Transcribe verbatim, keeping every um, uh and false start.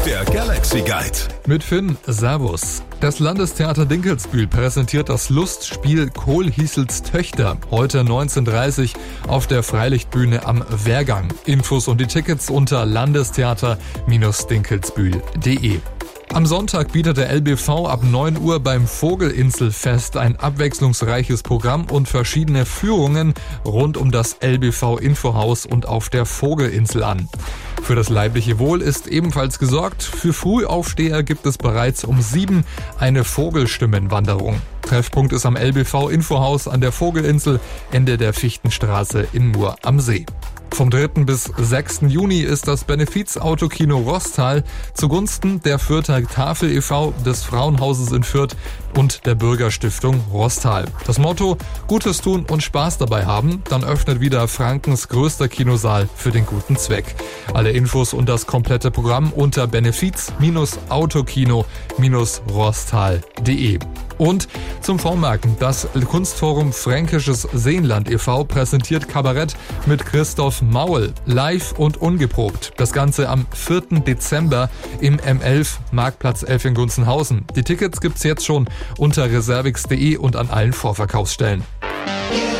Der Galaxy Guide. Mit Finn, Servus. Das Landestheater Dinkelsbühl präsentiert das Lustspiel Kohlhiesels Töchter heute neunzehn Uhr dreißig auf der Freilichtbühne am Wehrgang. Infos und die Tickets unter landestheater Bindestrich dinkelsbühl punkt de. Am Sonntag bietet der L B V ab neun Uhr beim Vogelinselfest ein abwechslungsreiches Programm und verschiedene Führungen rund um das L B V-Infohaus und auf der Vogelinsel an. Für das leibliche Wohl ist ebenfalls gesorgt. Für Frühaufsteher gibt es bereits um sieben eine Vogelstimmenwanderung. Treffpunkt ist am L B V-Infohaus an der Vogelinsel, Ende der Fichtenstraße in Mur am See. Vom dritten bis sechsten Juni ist das Benefiz-Autokino Roßtal zugunsten der Fürther Tafel e V, des Frauenhauses in Fürth und der Bürgerstiftung Roßtal. Das Motto: Gutes tun und Spaß dabei haben. Dann öffnet wieder Frankens größter Kinosaal für den guten Zweck. Alle Infos und das komplette Programm unter benefiz autokino roßtal punkt de. Und zum Vormerken: Das Kunstforum Fränkisches Seenland e V präsentiert Kabarett mit Christoph Maul, live und ungeprobt. Das Ganze am vierten Dezember im M elf, Marktplatz elf in Gunzenhausen. Die Tickets gibt's jetzt schon unter reservix punkt de und an allen Vorverkaufsstellen.